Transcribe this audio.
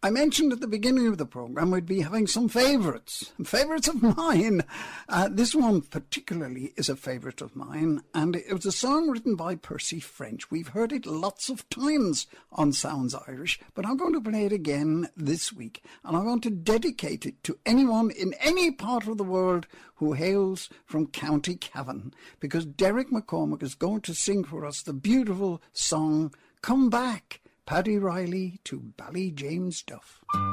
I mentioned at the beginning of the programme we'd be having some favourites of mine. This one particularly is a favourite of mine, and it was a song written by Percy French. We've heard it lots of times on Sounds Irish, but I'm going to play it again this week, and I want to dedicate it to anyone in any part of the world who hails from County Cavan, because Derek McCormick is going to sing for us the beautiful song Come Back, Paddy Riley to Ballyjames Duff.